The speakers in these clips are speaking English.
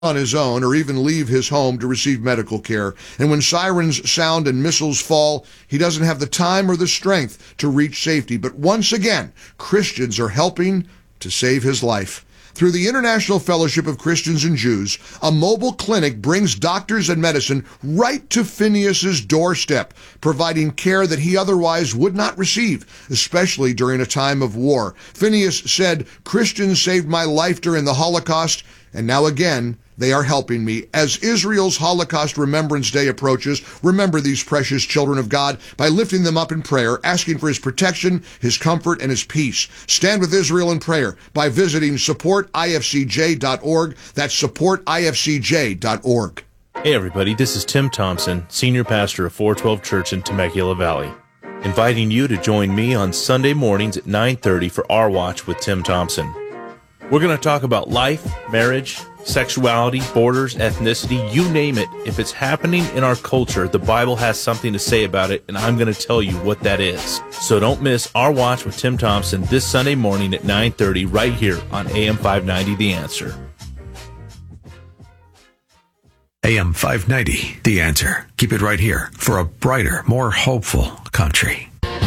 on his own or even leave his home to receive medical care. And when sirens sound and missiles fall, he doesn't have the time or the strength to reach safety. But once again, Christians are helping to save his life. Through the International Fellowship of Christians and Jews, a mobile clinic brings doctors and medicine right to Phineas's doorstep, providing care that he otherwise would not receive, especially during a time of war. Phineas said, "Christians saved my life during the Holocaust, and now again, they are helping me." As Israel's Holocaust Remembrance Day approaches, remember these precious children of God by lifting them up in prayer, asking for his protection, his comfort, and his peace. Stand with Israel in prayer by visiting supportifcj.org. That's supportifcj.org. Hey everybody, this is Tim Thompson, Senior Pastor of 412 Church in Temecula Valley, inviting you to join me on Sunday mornings at 9:30 for Our Watch with Tim Thompson. We're going to talk about life, marriage, sexuality, borders, ethnicity, you name it. If it's happening in our culture, the Bible has something to say about it, and I'm going to tell you what that is. So don't miss Our Watch with Tim Thompson this Sunday morning at 9:30 right here on AM 590 The Answer. AM 590 The Answer. Keep it right here for a brighter, more hopeful country.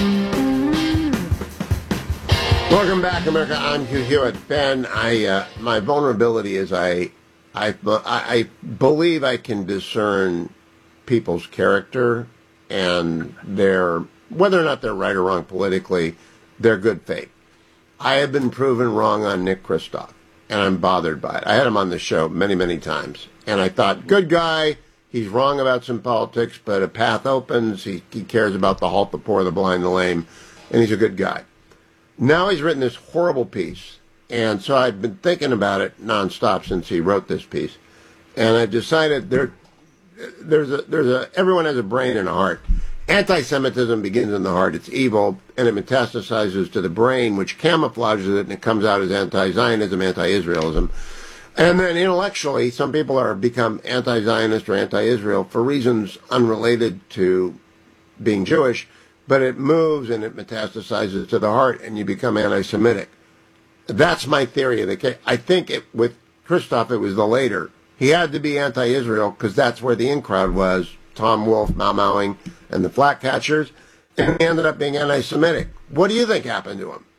Welcome back, America. I'm Hugh Hewitt. Ben, my vulnerability is I believe I can discern people's character and whether or not they're right or wrong politically, their good faith. I have been proven wrong on Nick Kristof, and I'm bothered by it. I had him on the show many, many times, and I thought, good guy, he's wrong about some politics, but a path opens, he cares about the halt, the poor, the blind, the lame, and he's a good guy. Now he's written this horrible piece, and so I've been thinking about it nonstop since he wrote this piece, and I decided everyone has a brain and a heart. Anti-Semitism begins in the heart. It's evil, and it metastasizes to the brain, which camouflages it, and it comes out as anti-Zionism, anti-Israelism. And then intellectually, some people are become anti-Zionist or anti-Israel for reasons unrelated to being Jewish, but it moves and it metastasizes to the heart, and you become anti-Semitic. That's my theory of the case. I think with Kristof, it was the later. He had to be anti-Israel because that's where the in crowd was, Tom Wolfe, Mau-Mauing, and the flat catchers, and he ended up being anti-Semitic. What do you think happened to him?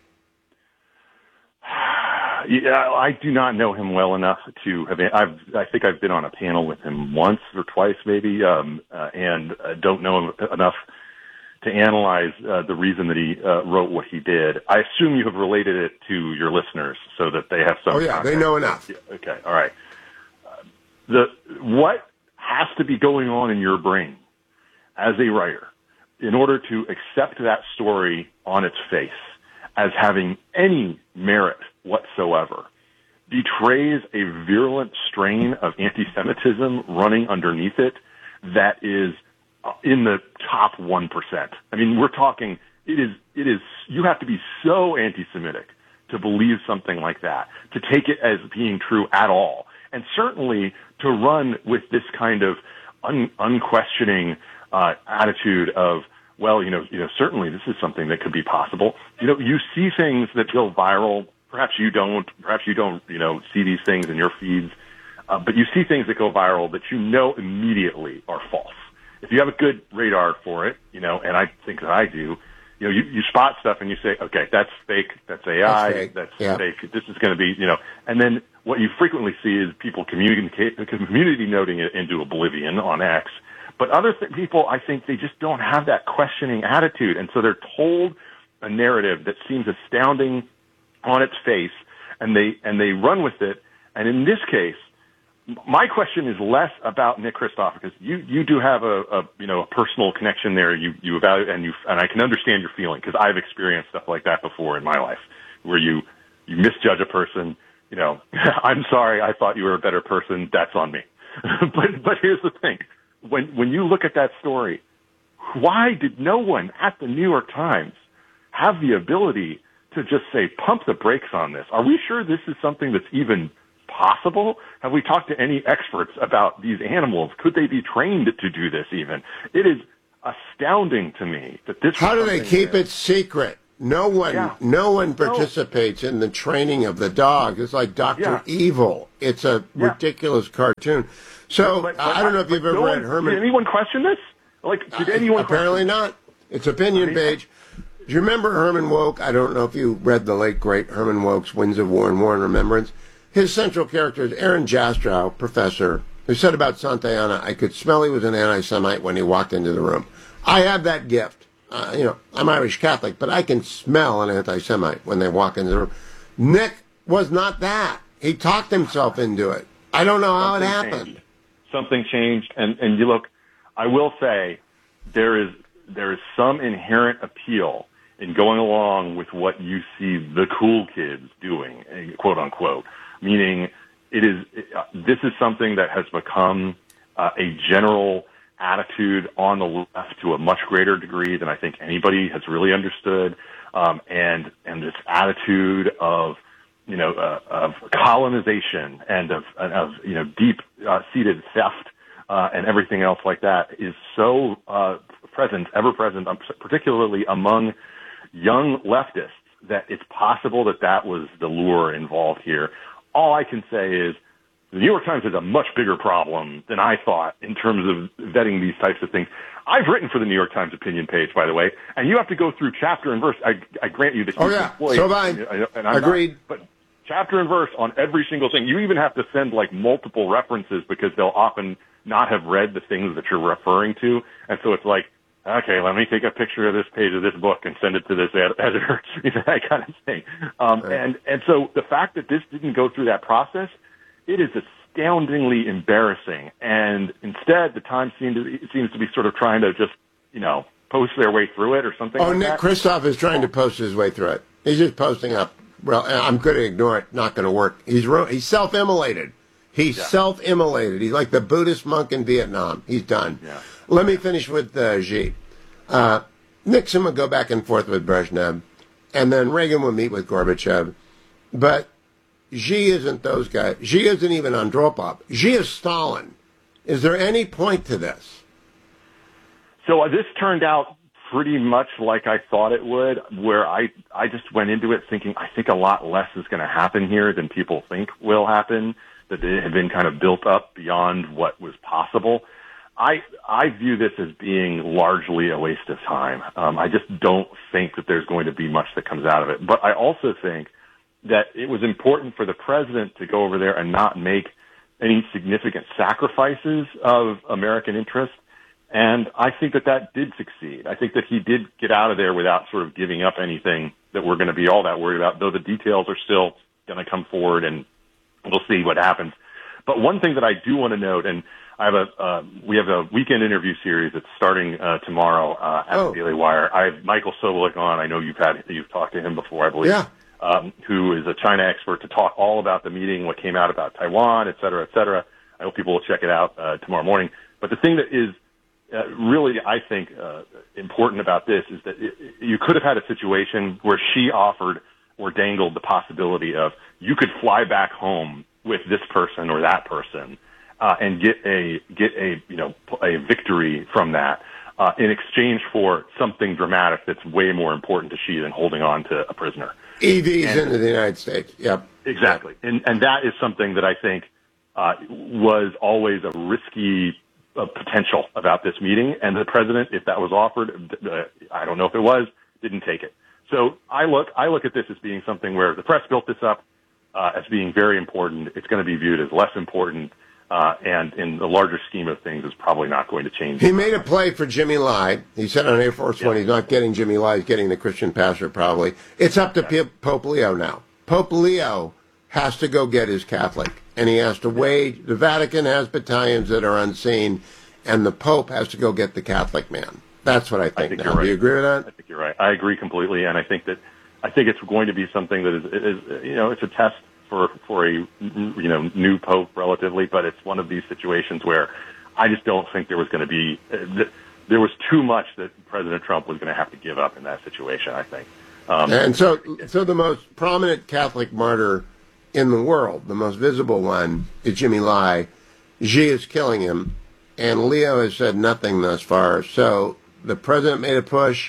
Yeah, I do not know him well enough to have. I think I've been on a panel with him once or twice, maybe, and don't know him enough to analyze the reason that he wrote what he did. I assume you have related it to your listeners so that they have some. Oh yeah, context. They know enough. Yeah, okay, all right. What has to be going on in your brain as a writer in order to accept that story on its face as having any merit whatsoever betrays a virulent strain of anti-Semitism running underneath it that is in the top 1%. I mean, we're talking, it is, you have to be so anti-Semitic to believe something like that, to take it as being true at all. And certainly to run with this kind of unquestioning attitude of, well, certainly this is something that could be possible. You see things that go viral. Perhaps you don't, see these things in your feeds. But you see things that go viral that immediately are false. If you have a good radar for it, and I think that I do, you spot stuff and you say, okay, that's fake, that's AI, that's fake, this is going to be, and then what you frequently see is people community noting it into oblivion on X. But other people, I think they just don't have that questioning attitude. And so they're told a narrative that seems astounding on its face, and they run with it. And in this case, my question is less about Nick Kristof, because you do have a personal connection there. You evaluate and I can understand your feeling, because I've experienced stuff like that before in my life, where you misjudge a person. I'm sorry, I thought you were a better person. That's on me. But here's the thing: when you look at that story, why did no one at the New York Times have the ability to just say, pump the brakes on this? Are we sure this is something that's even possible? Have we talked to any experts about these animals? Could they be trained to do this even? It is astounding to me that this... How do they keep it secret? No one participates in the training of the dog. It's like Dr. Evil. It's a ridiculous cartoon. So I don't know if you've ever read Herman. Did anyone question this? Did anyone? Apparently not. It's opinion page. Do you remember Herman Wouk? I don't know if you read the late great Herman Wouk's Winds of War and War and Remembrance. His central character is Aaron Jastrow, professor, who said about Santayana, I could smell he was an anti-Semite when he walked into the room. I have that gift. I'm Irish Catholic, but I can smell an anti-Semite when they walk into the room. Nick was not that. He talked himself into it. I don't know how it happened. Something changed, and you look, I will say there is some inherent appeal in going along with what you see the cool kids doing, quote unquote, meaning this is something that has become a general attitude on the left to a much greater degree than I think anybody has really understood, and this attitude of colonization and of deep seated theft and everything else like that is so ever present, particularly among young leftists, that it's possible that was the lure involved here. All I can say is the New York Times has a much bigger problem than I thought in terms of vetting these types of things. I've written for the New York Times opinion page, by the way, and you have to go through chapter and verse. I grant you that. Oh, yeah. So have I. Agreed. But chapter and verse on every single thing. You even have to send multiple references because they'll often not have read the things that you're referring to. And so it's like, okay, let me take a picture of this page of this book and send it to this editor, that kind of thing. And so the fact that this didn't go through that process, it is astoundingly embarrassing. And instead, the Times seems to be sort of trying to just, post their way through it or something like Nick that. Kristof is trying to post his way through it. He's just posting up. Well, I'm going to ignore it. Not going to work. He's self-immolated. He's self-immolated. He's like the Buddhist monk in Vietnam. He's done. Yeah. Let me finish with Xi. Nixon would go back and forth with Brezhnev, and then Reagan would meet with Gorbachev. But Xi isn't those guys. Xi isn't even Andropov. Xi is Stalin. Is there any point to this? So this turned out pretty much like I thought it would, where I just went into it thinking I think a lot less is going to happen here than people think will happen, that it had been kind of built up beyond what was possible. I view this as being largely a waste of time. I just don't think that there's going to be much that comes out of it. But I also think that it was important for the president to go over there and not make any significant sacrifices of American interest. And I think that did succeed. I think that he did get out of there without sort of giving up anything that we're going to be all that worried about, though the details are still going to come forward and we'll see what happens. But one thing that I do want to note, and we have a weekend interview series that's starting tomorrow at the Daily Wire. I have Michael Sobolik on. I know you've talked to him before, I believe. Yeah. Who is a China expert, to talk all about the meeting, what came out about Taiwan, et cetera, et cetera. I hope people will check it out tomorrow morning. But the thing that is really, I think, important about this is that you could have had a situation where she offered or dangled the possibility of you could fly back home with this person or that person and get a victory from that in exchange for something dramatic that's way more important to Xi than holding on to a prisoner. EVs into the United States. Yep. Exactly. And that is something that I think was always a risky potential about this meeting. And the president, if that was offered, I don't know if it was, didn't take it. So I look at this as being something where the press built this up as being very important. It's going to be viewed as less important. And in the larger scheme of things, it's probably not going to change. He made a play for Jimmy Lai. He said on Air Force One, he's not getting Jimmy Lai, he's getting the Christian pastor probably. It's up to Pope Leo now. Pope Leo has to go get his Catholic, and he has to wage. The Vatican has battalions that are unseen, and the Pope has to go get the Catholic man. That's what I think now. You're right. Do you agree with that? I think you're right. I agree completely, and I think it's going to be something that is it's a test for a new pope relatively, but it's one of these situations where I just don't think there was going to be there was too much that President Trump was going to have to give up in that situation, I think. And so the most prominent Catholic martyr in the world, the most visible one, is Jimmy Lai. Xi is killing him, and Leo has said nothing thus far. So the president made a push.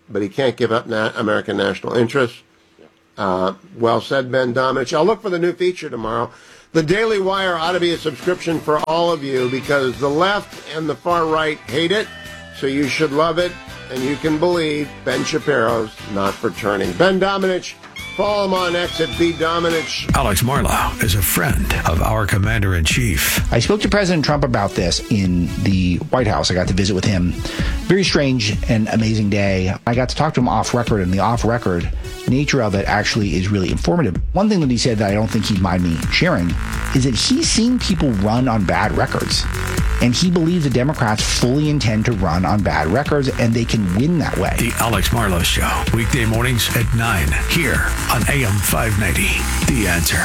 but he can't give up American national interests. Well said, Ben Domenech. I'll look for the new feature tomorrow. The Daily Wire ought to be a subscription for all of you because the left and the far right hate it, so you should love it, and you can believe Ben Shapiro's not for turning. Ben Domenech, follow him on X at BDomenech. Alex Marlow is a friend of our commander-in-chief. I spoke to President Trump about this in the White House. I got to visit with him. Very strange and amazing day. I got to talk to him off record, and the off-record nature of it actually is really informative. One thing that he said that I don't think he'd mind me sharing is that he's seen people run on bad records. And he believes the Democrats fully intend to run on bad records, and they can win that way. The Alex Marlow Show, weekday mornings at 9, here on AM 590. The Answer.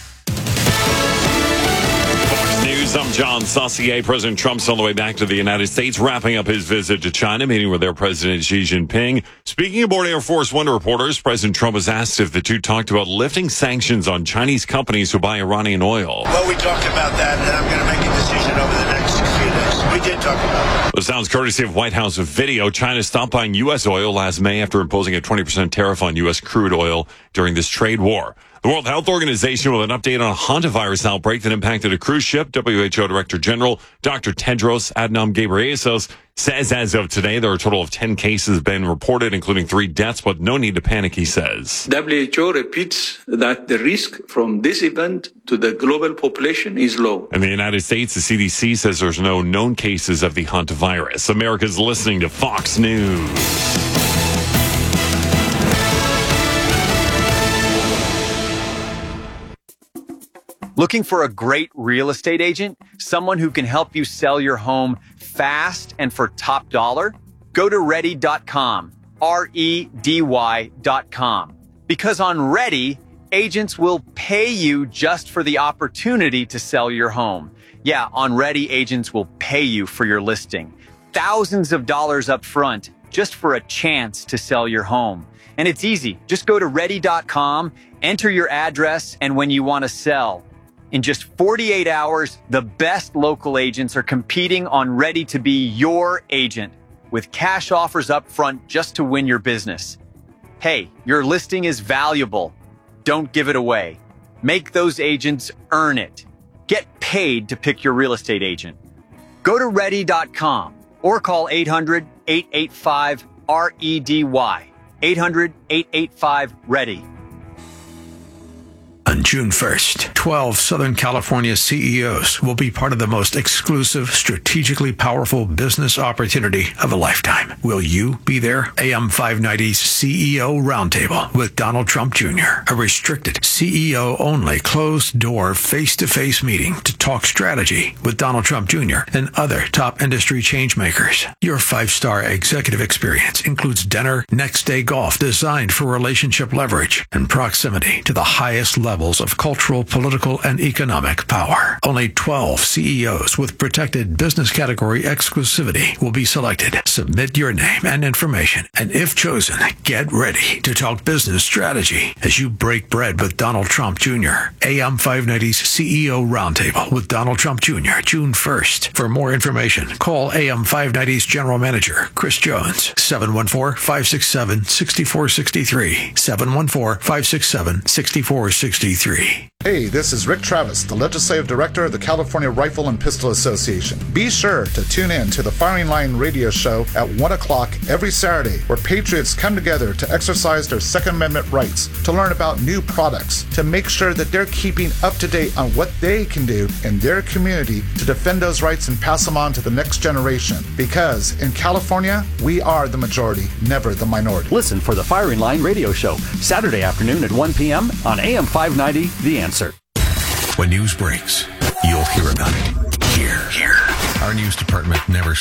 Fox News, I'm John Saucier. President Trump's on the way back to the United States, wrapping up his visit to China, meeting with their President Xi Jinping. Speaking aboard Air Force One reporters, President Trump was asked if the two talked about lifting sanctions on Chinese companies who buy Iranian oil. Well, we talked about that, and I'm going to make a decision over the next 6 few days. We did talk about it. The sounds courtesy of White House video. China stopped buying U.S. oil last May after imposing a 20% tariff on U.S. crude oil during this trade war. The World Health Organization with an update on a hantavirus outbreak that impacted a cruise ship. WHO Director General Dr. Tedros Adhanom Ghebreyesus says as of today there are a total of 10 cases been reported, including 3 deaths, but no need to panic, he says. WHO repeats that the risk from this event to the global population is low. In the United States, the CDC says there's no known cases of the hantavirus. America's listening to Fox News. Looking for a great real estate agent? Someone who can help you sell your home fast and for top dollar? Go to Ready.com, REDY.com. Because on Ready, agents will pay you just for the opportunity to sell your home. Yeah, on Ready, agents will pay you for your listing. Thousands of dollars up front just for a chance to sell your home. And it's easy. Just go to Ready.com, enter your address, and when you want to sell. In just 48 hours, the best local agents are competing on Ready to be your agent with cash offers up front just to win your business. Hey, your listing is valuable. Don't give it away. Make those agents earn it. Get paid to pick your real estate agent. Go to Ready.com or call 800-885-REDY. 800-885-READY. On June 1st, 12 Southern California CEOs will be part of the most exclusive, strategically powerful business opportunity of a lifetime. Will you be there? AM 590's CEO Roundtable with Donald Trump Jr., a restricted CEO-only, closed-door, face-to-face meeting to talk strategy with Donald Trump Jr. and other top industry changemakers. Your 5-star executive experience includes dinner, next-day golf designed for relationship leverage, and proximity to the highest levels of cultural, political, and economic power. Only 12 CEOs with protected business category exclusivity will be selected. Submit your name and information, and if chosen, get ready to talk business strategy as you break bread with Donald Trump Jr. AM 590's CEO Roundtable with Donald Trump Jr., June 1st. For more information, call AM 590's General Manager, Chris Jones, 714-567-6463, 714-567-6463. Hey, this is Rick Travis, the Legislative Director of the California Rifle and Pistol Association. Be sure to tune in to the Firing Line radio show at 1 o'clock every Saturday, where patriots come together to exercise their Second Amendment rights, to learn about new products, to make sure that they're keeping up to date on what they can do in their community to defend those rights and pass them on to the next generation. Because in California, we are the majority, never the minority. Listen for the Firing Line radio show, Saturday afternoon at 1 p.m. on AM 590, The Answer. When news breaks, you'll hear about it here. Our news department never